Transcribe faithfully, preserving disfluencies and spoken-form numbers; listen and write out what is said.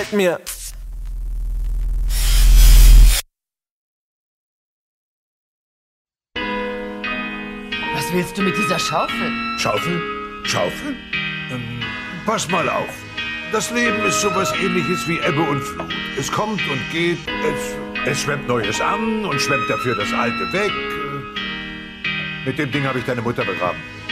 gefällt mir. Was willst du mit dieser Schaufel? Schaufel? Schaufel? Ähm, pass mal auf. Das Leben ist sowas Ähnliches wie Ebbe und Flut. Es kommt und geht, es, es schwemmt Neues an und schwemmt dafür das Alte weg. Mit dem Ding habe ich deine Mutter begraben.